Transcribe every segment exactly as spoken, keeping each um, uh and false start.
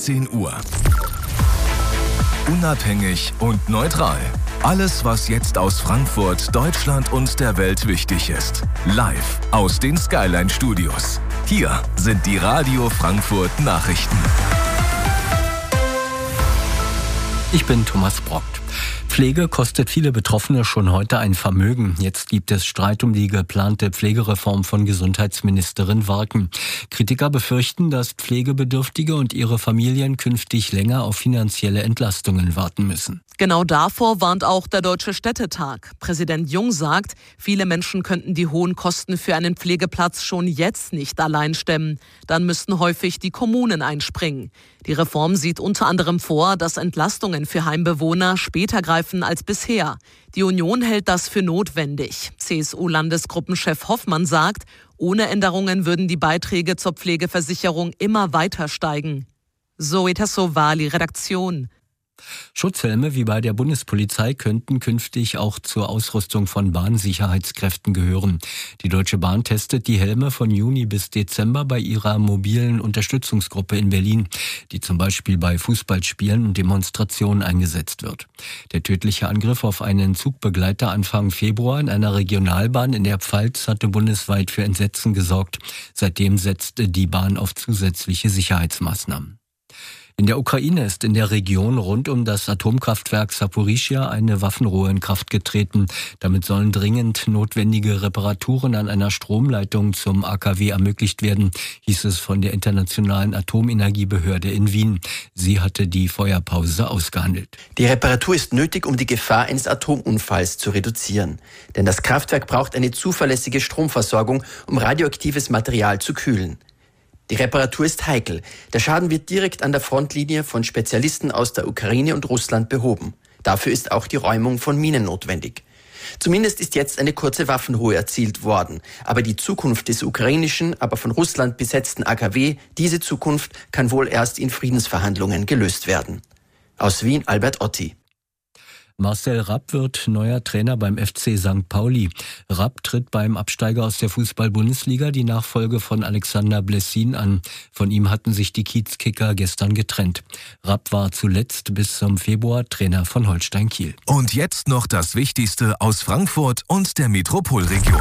achtzehn Uhr. Unabhängig und neutral. Alles, was jetzt aus Frankfurt, Deutschland und der Welt wichtig ist. Live aus den Skyline Studios. Hier sind die Radio Frankfurt Nachrichten. Ich bin Thomas Brockt. Pflege kostet viele Betroffene schon heute ein Vermögen. Jetzt gibt es Streit um die geplante Pflegereform von Gesundheitsministerin Warken. Kritiker befürchten, dass Pflegebedürftige und ihre Familien künftig länger auf finanzielle Entlastungen warten müssen. Genau davor warnt auch der Deutsche Städtetag. Präsident Jung sagt, viele Menschen könnten die hohen Kosten für einen Pflegeplatz schon jetzt nicht allein stemmen. Dann müssten häufig die Kommunen einspringen. Die Reform sieht unter anderem vor, dass Entlastungen für Heimbewohner später greifen als bisher. Die Union hält das für notwendig. C S U-Landesgruppenchef Hoffmann sagt, ohne Änderungen würden die Beiträge zur Pflegeversicherung immer weiter steigen. Zoe Tassovali, Redaktion. Schutzhelme wie bei der Bundespolizei könnten künftig auch zur Ausrüstung von Bahnsicherheitskräften gehören. Die Deutsche Bahn testet die Helme von Juni bis Dezember bei ihrer mobilen Unterstützungsgruppe in Berlin, die zum Beispiel bei Fußballspielen und Demonstrationen eingesetzt wird. Der tödliche Angriff auf einen Zugbegleiter Anfang Februar in einer Regionalbahn in der Pfalz hatte bundesweit für Entsetzen gesorgt. Seitdem setzte die Bahn auf zusätzliche Sicherheitsmaßnahmen. In der Ukraine ist in der Region rund um das Atomkraftwerk Saporischschja eine Waffenruhe in Kraft getreten. Damit sollen dringend notwendige Reparaturen an einer Stromleitung zum A K W ermöglicht werden, hieß es von der Internationalen Atomenergiebehörde in Wien. Sie hatte die Feuerpause ausgehandelt. Die Reparatur ist nötig, um die Gefahr eines Atomunfalls zu reduzieren. Denn das Kraftwerk braucht eine zuverlässige Stromversorgung, um radioaktives Material zu kühlen. Die Reparatur ist heikel. Der Schaden wird direkt an der Frontlinie von Spezialisten aus der Ukraine und Russland behoben. Dafür ist auch die Räumung von Minen notwendig. Zumindest ist jetzt eine kurze Waffenruhe erzielt worden. Aber die Zukunft des ukrainischen, aber von Russland besetzten A K W, diese Zukunft kann wohl erst in Friedensverhandlungen gelöst werden. Aus Wien, Albert Otti. Marcel Rapp wird neuer Trainer beim F C Sankt Pauli. Rapp tritt beim Absteiger aus der Fußball-Bundesliga die Nachfolge von Alexander Blessin an. Von ihm hatten sich die Kiezkicker gestern getrennt. Rapp war zuletzt bis zum Februar Trainer von Holstein Kiel. Und jetzt noch das Wichtigste aus Frankfurt und der Metropolregion.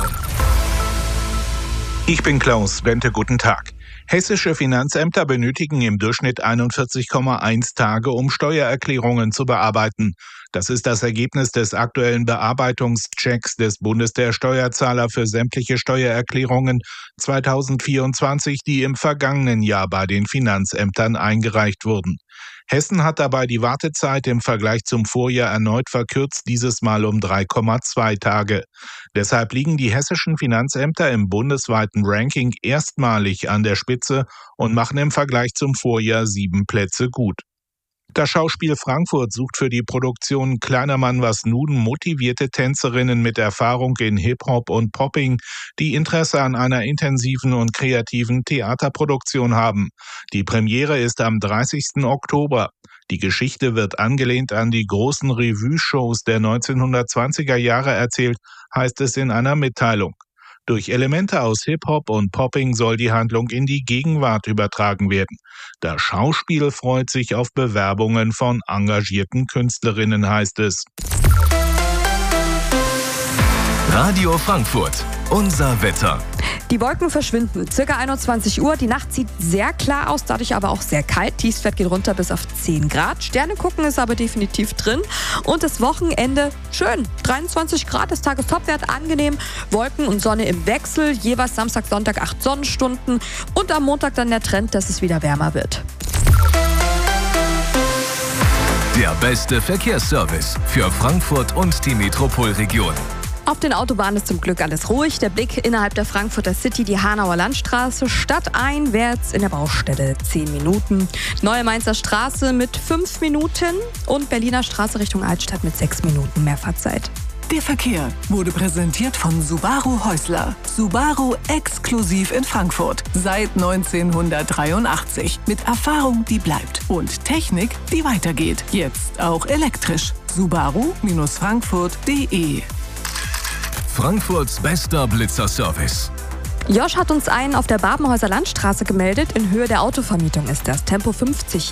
Ich bin Klaus Bente, guten Tag. Hessische Finanzämter benötigen im Durchschnitt einundvierzig Komma eins Tage, um Steuererklärungen zu bearbeiten. Das ist das Ergebnis des aktuellen Bearbeitungschecks des Bundes der Steuerzahler für sämtliche Steuererklärungen zweitausendvierundzwanzig, die im vergangenen Jahr bei den Finanzämtern eingereicht wurden. Hessen hat dabei die Wartezeit im Vergleich zum Vorjahr erneut verkürzt, dieses Mal um drei Komma zwei Tage. Deshalb liegen die hessischen Finanzämter im bundesweiten Ranking erstmalig an der Spitze und machen im Vergleich zum Vorjahr sieben Plätze gut. Das Schauspiel Frankfurt sucht für die Produktion Kleiner Mann was Nuden motivierte Tänzerinnen mit Erfahrung in Hip-Hop und Popping, die Interesse an einer intensiven und kreativen Theaterproduktion haben. Die Premiere ist am dreißigsten Oktober. Die Geschichte wird angelehnt an die großen Revue-Shows der neunzehnhundertzwanziger Jahre erzählt, heißt es in einer Mitteilung. Durch Elemente aus Hip-Hop und Popping soll die Handlung in die Gegenwart übertragen werden. Das Schauspiel freut sich auf Bewerbungen von engagierten Künstlerinnen, heißt es. Radio Frankfurt, unser Wetter. Die Wolken verschwinden. Circa einundzwanzig Uhr. Die Nacht sieht sehr klar aus, dadurch aber auch sehr kalt. Tiefstwert geht runter bis auf zehn Grad. Sterne gucken ist aber definitiv drin. Und das Wochenende schön. dreiundzwanzig Grad ist Tagestopwert, angenehm. Wolken und Sonne im Wechsel. Jeweils Samstag, Sonntag acht Sonnenstunden. Und am Montag dann der Trend, dass es wieder wärmer wird. Der beste Verkehrsservice für Frankfurt und die Metropolregion. Auf den Autobahnen ist zum Glück alles ruhig. Der Blick innerhalb der Frankfurter City, die Hanauer Landstraße, stadteinwärts in der Baustelle zehn Minuten. Neue Mainzer Straße mit fünf Minuten und Berliner Straße Richtung Altstadt mit sechs Minuten mehr Fahrzeit. Der Verkehr wurde präsentiert von Subaru Häusler. Subaru exklusiv in Frankfurt. Seit neunzehnhundertdreiundachtzig. Mit Erfahrung, die bleibt. Und Technik, die weitergeht. Jetzt auch elektrisch. Subaru Frankfurt punkt de. Frankfurts bester Blitzerservice. Josh hat uns einen auf der Babenhäuser Landstraße gemeldet. In Höhe der Autovermietung ist das. Tempo fünfzig.